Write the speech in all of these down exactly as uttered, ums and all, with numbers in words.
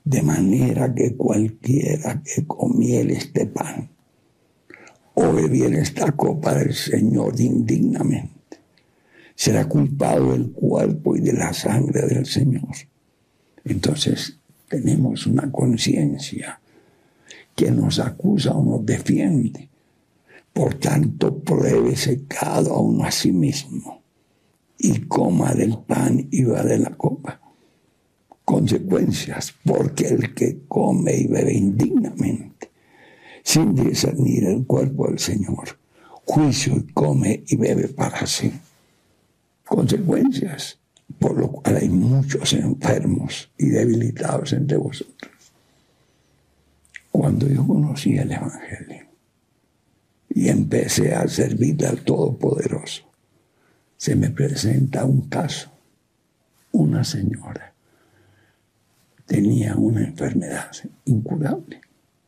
De manera que cualquiera que comiere este pan o bebiera esta copa del Señor indignamente, será culpado del cuerpo y de la sangre del Señor. Entonces tenemos una conciencia que nos acusa o nos defiende. Por tanto, pruébese cada uno a sí mismo y coma del pan y beba de la copa. Consecuencias, porque el que come y bebe indignamente, sin discernir el cuerpo del Señor, juicio y come y bebe para sí. Consecuencias, por lo cual hay muchos enfermos y debilitados entre vosotros. Cuando yo conocí el Evangelio y empecé a servirle al Todopoderoso, se me presenta un caso. Una señora tenía una enfermedad incurable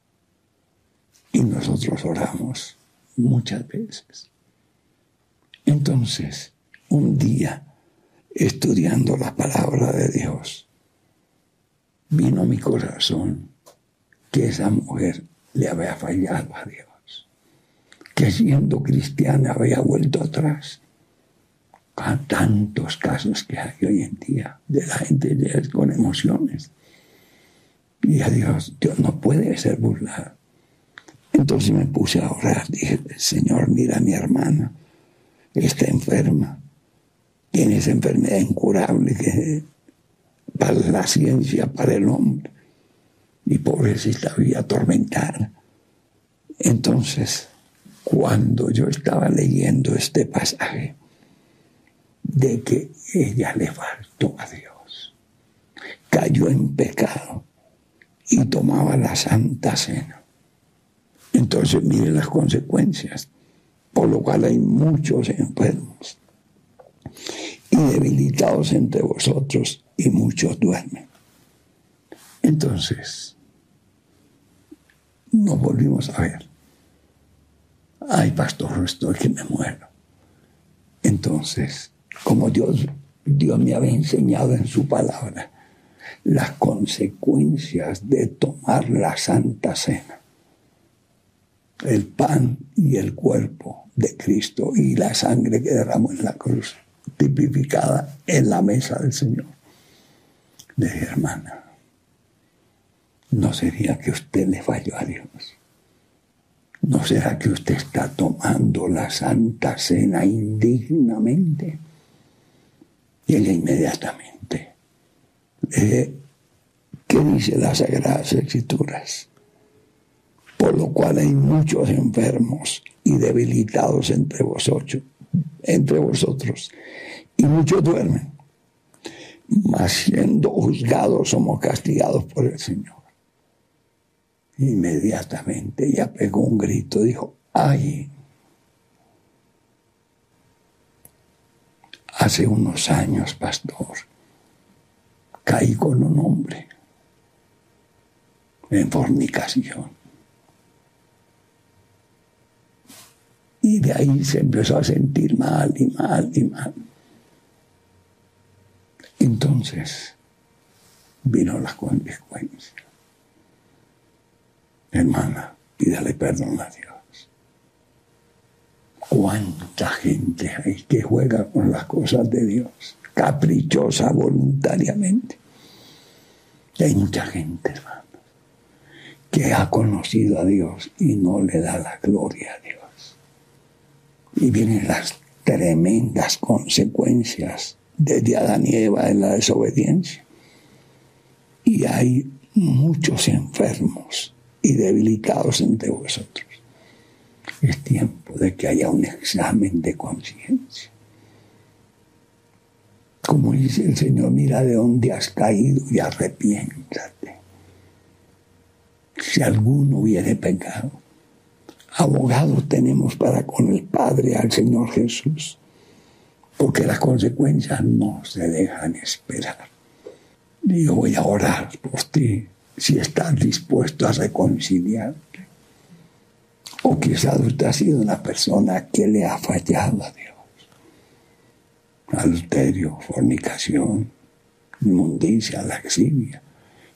y nosotros oramos muchas veces. Entonces, un día, estudiando la palabra de Dios, vino a mi corazón que esa mujer le había fallado a Dios, que siendo cristiana había vuelto atrás. A tantos casos que hay hoy en día de la gente con emociones. Y a Dios, Dios no puede ser burlado. Entonces me puse a orar. Dije, Señor, mira a mi hermana. Está enferma. Tiene esa enfermedad incurable que para la ciencia, para el hombre. Y pobrecita vive atormentada. Entonces, cuando yo estaba leyendo este pasaje, de que ella le faltó a Dios, cayó en pecado y tomaba la Santa Cena. Entonces miren las consecuencias, por lo cual hay muchos enfermos y debilitados entre vosotros y muchos duermen. Entonces nos volvimos a ver. Ay, pastor, estoy que me muero. Entonces, como Dios, Dios me había enseñado en su palabra las consecuencias de tomar la Santa Cena, el pan y el cuerpo de Cristo y la sangre que derramó en la cruz, tipificada en la mesa del Señor. Le dije, hermana, ¿no sería que usted le falló a Dios? ¿No será que usted está tomando la Santa Cena indignamente? Y ella inmediatamente, eh, ¿qué dice las Sagradas Escrituras? Por lo cual hay muchos enfermos y debilitados entre vosotros, entre vosotros, y muchos duermen. Mas siendo juzgados somos castigados por el Señor. Inmediatamente ella pegó un grito, dijo, ¡ay! Hace unos años, pastor, caí con un hombre en fornicación. Y de ahí se empezó a sentir mal y mal y mal. Entonces vino la consecuencia. Hermana, pídale perdón a Dios. ¿Cuánta gente hay que juega con las cosas de Dios? Caprichosa voluntariamente. Y hay mucha gente, hermano, que ha conocido a Dios y no le da la gloria a Dios. Y vienen las tremendas consecuencias desde Adán y Eva de la desobediencia. Y hay muchos enfermos y debilitados entre vosotros. Es tiempo de que haya un examen de conciencia. Como dice el Señor, mira de dónde has caído y arrepiéntate. Si alguno hubiere pecado, abogado tenemos para con el Padre, al Señor Jesús, porque las consecuencias no se dejan esperar. Y yo voy a orar por ti, si estás dispuesto a reconciliarte. O quizás usted ha sido una persona que le ha fallado a Dios. Adulterio, fornicación, inmundicia, laxivia.